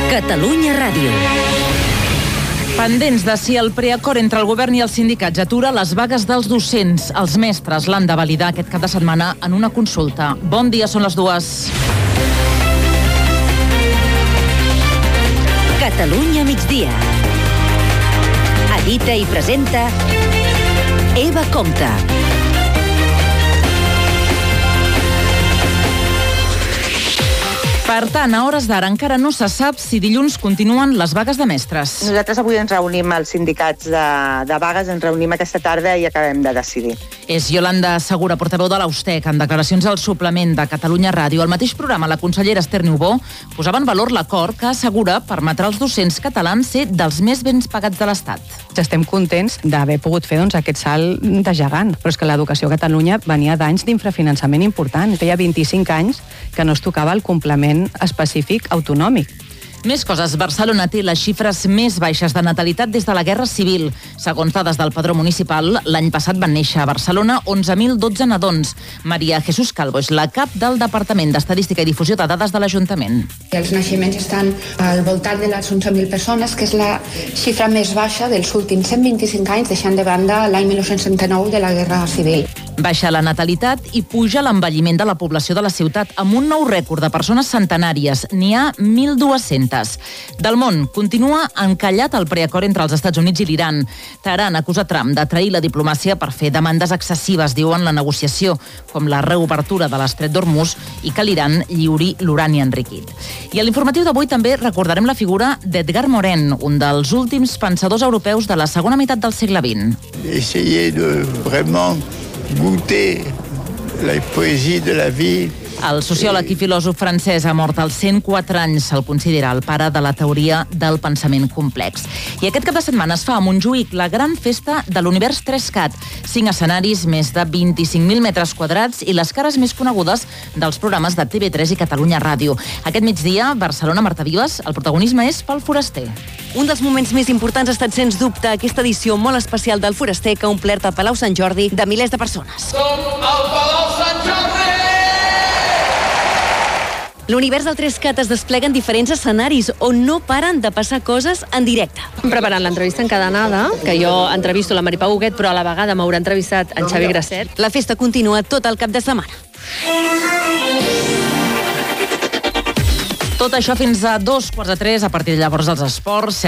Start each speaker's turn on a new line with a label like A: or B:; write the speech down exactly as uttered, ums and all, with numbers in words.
A: Catalunya Ràdio. Pendents de si el preacord entre el govern i els sindicats atura les vagues dels docents. Els mestres l'han de validar aquest cap de setmana en una consulta. Bon dia, són les dues. Catalunya migdia. Edita i presenta Eva Compte. Per tant, a hores d'ara encara no se sap si dilluns continuen les vagues de mestres.
B: Nosaltres avui ens reunim als sindicats de, de vagues, ens reunim aquesta tarda i acabem de decidir.
A: És Yolanda Segura, portaveu de l'Austec, en declaracions al suplement de Catalunya Ràdio. Al mateix programa, la consellera Esther Niubó posava en valor l'acord que assegura permetrà als docents catalans ser dels més ben pagats de l'Estat.
C: Estem contents d'haver pogut fer doncs, aquest salt de gegant, però és que l'educació a Catalunya venia d'anys d'infrafinançament important. Feia vint-i-cinc anys que no es tocava el complement específic autonòmic.
A: Més coses. Barcelona té les xifres més baixes de natalitat des de la Guerra Civil. Segons dades del Padró Municipal, l'any passat van néixer a Barcelona onze mil dotze nadons. Maria Jesús Calvo és la cap del Departament d'Estadística i Difusió de Dades de l'Ajuntament.
D: Els naixements estan al voltant de les onze mil persones, que és la xifra més baixa dels últims cent vint-i-cinc anys, deixant de banda l'any mil nou-cents trenta-nou de la Guerra Civil.
A: Baixa la natalitat i puja l'envelliment de la població de la ciutat amb un nou rècord de persones centenàries. N'hi ha mil dues-centes. Del món, continua encallat el preacord entre els Estats Units i l'Iran. Teheran acusa Trump de trair la diplomàcia per fer demandes excessives, diuen la negociació, com la reobertura de l'estret d'Hormuz i que l'Iran lliuri l'urani enriquit. I a l'informatiu d'avui també recordarem la figura d'Edgar Morin, un dels últims pensadors europeus de la segona meitat del segle vint.
E: Essayer de vraiment goûter la poésie de la vie.
A: El sociòleg i filòsof francès ha mort als cent quatre anys. Se'l considera el pare de la teoria del pensament complex. I aquest cap de setmana es fa a Montjuïc la gran festa de l'univers tres cat. Cinc escenaris, més de vint-i-cinc mil metres quadrats i les cares més conegudes dels programes de T V tres i Catalunya Ràdio. Aquest migdia, Barcelona, Marta Vives, el protagonisme és pel Foraster.
F: Un dels moments més importants ha estat, sens dubte, aquesta edició molt especial del Foraster que ha omplert el Palau Sant Jordi de milers de persones.
G: Som al Palau Sant Jordi!
F: L'univers del tres cat es desplega en diferents escenaris on no paren de passar coses en directe.
H: Preparant l'entrevista encadenada, que jo entrevisto la Maripau Huguet, però a la vegada m'haurà entrevistat en Xavi Grasset.
F: La festa continua tot el cap de setmana.
A: Tot això fins a dos quarts de tres, a partir de llavors dels esports.